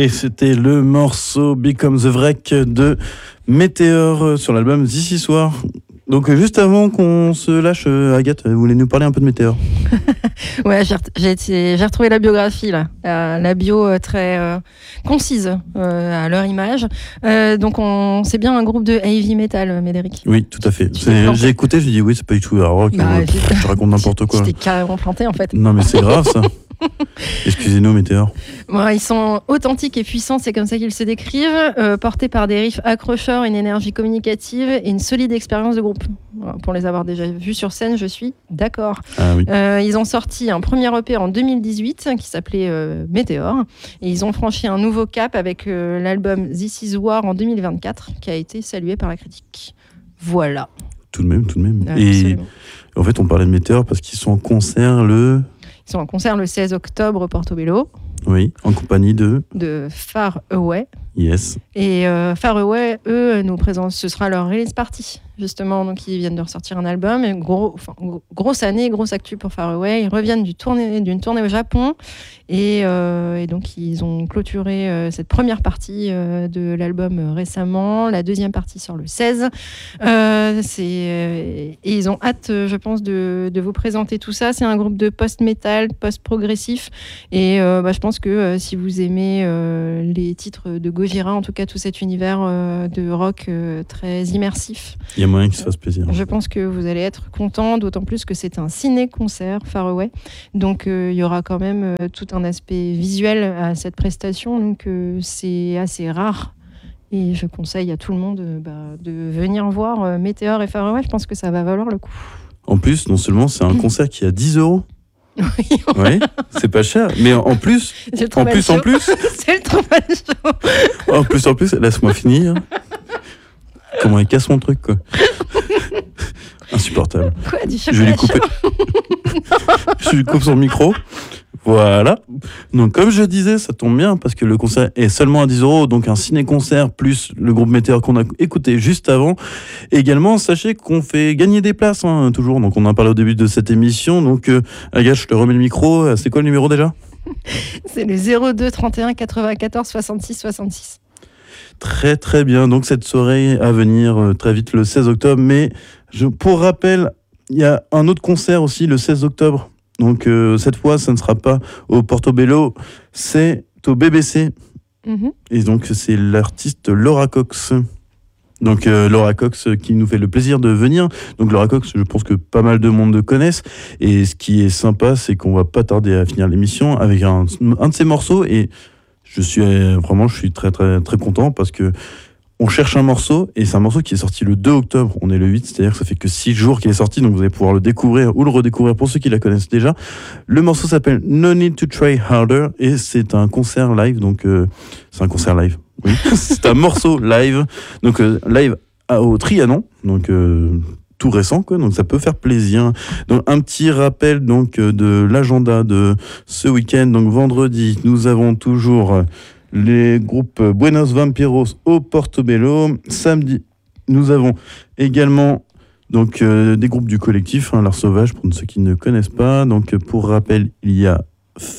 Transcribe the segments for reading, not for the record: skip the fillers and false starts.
Et c'était le morceau Become the Wreck de Météor sur l'album This Is War. Donc juste avant qu'on se lâche, Agathe, vous voulez nous parler un peu de Météor? Ouais, j'ai retrouvé la biographie là, la bio très concise à leur image. Donc c'est bien un groupe de heavy metal, Médéric. Oui, tout à fait. J'ai écouté, j'ai dit oui, c'est pas du tout rock. Je raconte n'importe quoi. J'étais carrément planté en fait. Non mais c'est grave ça. Excusez-nous, Météor. Ouais, ils sont authentiques et puissants, c'est comme ça qu'ils se décrivent, portés par des riffs accrocheurs, une énergie communicative et une solide expérience de groupe. Voilà, pour les avoir déjà vus sur scène, je suis d'accord. Ah, oui. Ils ont sorti un premier EP en 2018 qui s'appelait Météor, et ils ont franchi un nouveau cap avec l'album This Is War en 2024 qui a été salué par la critique. Voilà. Tout de même. Et en fait, on parlait de Météor parce qu'ils sont en concert Ils sont en concert le 16 octobre au Portobello. Oui, en compagnie de Far Away. Yes. Et Far Away, eux, nous présentent, ce sera leur release party, justement. Donc, ils viennent de ressortir un album. Et grosse année, grosse actu pour Far Away. Ils reviennent d'une tournée au Japon. Et donc, ils ont clôturé cette première partie de l'album récemment. La deuxième partie sort le 16. Et ils ont hâte, je pense, de vous présenter tout ça. C'est un groupe de post-metal, post-progressif. Et je pense que si vous aimez les titres de Gojira, en tout cas tout cet univers de rock très immersif, il y a moyen qu'il se fasse plaisir. Je pense que vous allez être content, d'autant plus que c'est un ciné-concert Far Away. Donc il y aura quand même tout un aspect visuel à cette prestation, donc c'est assez rare. Et je conseille à tout le monde de venir voir Météor et Far Away. Je pense que ça va valoir le coup. En plus, non seulement c'est un concert qui a 10 €. Oui, c'est pas cher, mais en plus, c'est le Truman Show. C'est le Truman Show. En plus, laisse-moi finir. Comment il casse mon truc, quoi. Insupportable. Quoi, du Je vais lui couper. Je lui coupe son micro. Voilà. Donc, comme je disais, ça tombe bien parce que le concert est seulement à 10 €, donc un ciné-concert plus le groupe Météor qu'on a écouté juste avant. Également, sachez qu'on fait gagner des places, toujours. Donc, on en a parlé au début de cette émission. Donc, Agathe, je te remets le micro. C'est quoi le numéro déjà ? C'est le 02 31 94 66 66. Très très bien, donc cette soirée à venir très vite le 16 octobre, mais pour rappel, il y a un autre concert aussi le 16 octobre, donc cette fois ça ne sera pas au Portobello, c'est au BBC, et donc c'est l'artiste Laura Cox. Donc Laura Cox qui nous fait le plaisir de venir. Donc Laura Cox, je pense que pas mal de monde le connaissent. Et ce qui est sympa, c'est qu'on va pas tarder à finir l'émission avec un de ses morceaux, et je suis très très très content parce que on cherche un morceau, et c'est un morceau qui est sorti le 2 octobre. On est le 8, c'est-à-dire que ça fait que 6 jours qu'il est sorti, donc vous allez pouvoir le découvrir ou le redécouvrir pour ceux qui la connaissent déjà. Le morceau s'appelle No Need to Try Harder, et c'est un concert live, donc c'est un concert live. Oui, c'est un morceau live, donc live au Trianon, donc tout récent, quoi, donc ça peut faire plaisir. Donc un petit rappel donc de l'agenda de ce week-end. Donc vendredi, nous avons toujours les groupes Buenos Vampiros au Portobello. Samedi, nous avons également donc des groupes du collectif L'Art Sauvage, pour ceux qui ne connaissent pas. Donc pour rappel, il y a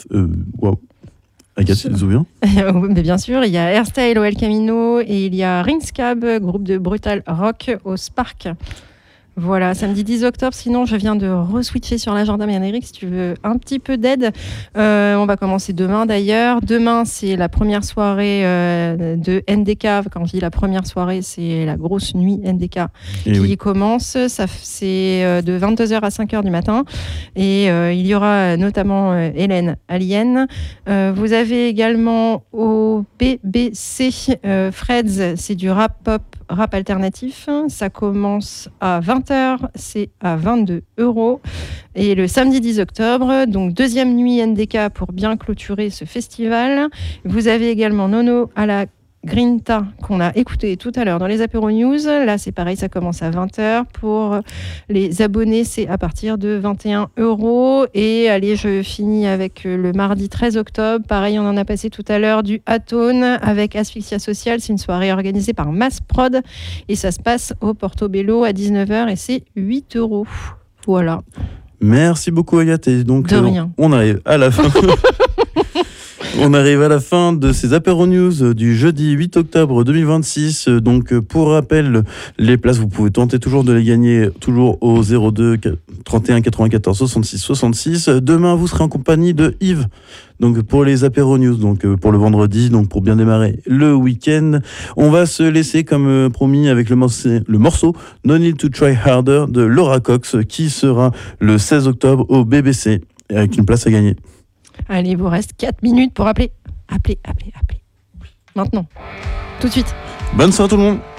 Agathe, tu te souviens ? Mais bien sûr, il y a Hairstyle au El Camino et il y a Ringscab, groupe de brutal rock au Spark. Voilà, samedi 10 octobre. Sinon, je viens de re-switcher sur l'agenda, Médéric, si tu veux un petit peu d'aide. On va commencer demain, d'ailleurs. Demain, c'est la première soirée de NDK. Quand je dis la première soirée, c'est la grosse nuit NDK qui commence. C'est de 22h à 5h du matin. Et il y aura notamment Hélène Alien. Vous avez également au BBC Freds, c'est du rap-pop, rap alternatif. Ça commence à 20h, c'est à 22 €. Et le samedi 10 octobre, donc deuxième nuit NDK pour bien clôturer ce festival. Vous avez également Nono à la Grinta, qu'on a écouté tout à l'heure dans les apéros news. Là, c'est pareil, ça commence à 20h. Pour les abonnés, c'est à partir de 21 €. Et allez, je finis avec le mardi 13 octobre. Pareil, on en a passé tout à l'heure du Atone avec Asphyxia Sociale. C'est une soirée organisée par Mass Prod. Et ça se passe au Portobello à 19h et c'est 8 €. Voilà. Merci beaucoup, Agathe. Et donc, de rien. On arrive à la fin. On arrive à la fin de ces apéro news du jeudi 8 octobre 2026. Donc, pour rappel, les places, vous pouvez tenter toujours de les gagner, toujours au 02 31 94 66 66. Demain, vous serez en compagnie de Yves. Donc, pour les apéro news, donc pour le vendredi, donc pour bien démarrer le week-end, on va se laisser comme promis avec le morceau No Need to Try Harder de Laura Cox, qui sera le 16 octobre au BBC avec une place à gagner. Allez, il vous reste 4 minutes pour appeler. Appelez. Maintenant. Tout de suite. Bonne soirée tout le monde.